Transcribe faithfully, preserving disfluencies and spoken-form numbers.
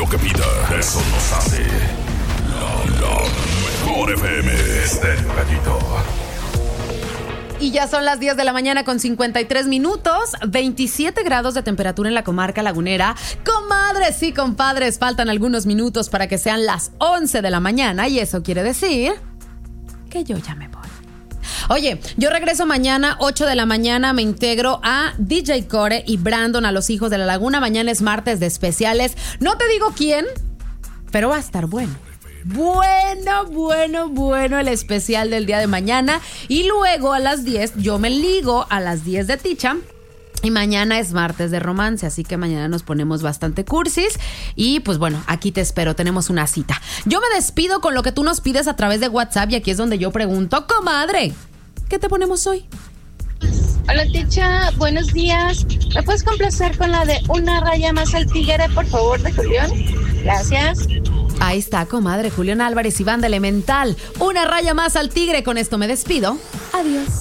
lo que pida. Eso nos hace la, la mejor F M. Estéreo Gatito. Y ya son las diez de la mañana con cincuenta y tres minutos, veintisiete grados de temperatura en la comarca lagunera. Comadres y compadres, faltan algunos minutos para que sean las once de la mañana y eso quiere decir que yo ya me voy. Oye, yo regreso mañana, ocho de la mañana, me integro a D J Core y Brandon, a los hijos de la laguna. Mañana es martes de especiales. No te digo quién, pero va a estar bueno. Bueno, bueno, bueno el especial del día de mañana. Y luego a las diez yo me ligo a las diez de Ticha. Y mañana es martes de romance, así que mañana nos ponemos bastante cursis. Y pues bueno, aquí te espero, tenemos una cita. Yo me despido con lo que tú nos pides a través de WhatsApp. Y aquí es donde yo pregunto, comadre, ¿qué te ponemos hoy? Hola Ticha, buenos días. ¿Me puedes complacer con la de Una raya más al tigre, por favor, de Julián? Gracias. Ahí está, comadre, Julián Álvarez y Banda Elemental. Una raya más al tigre. Con esto me despido. Adiós.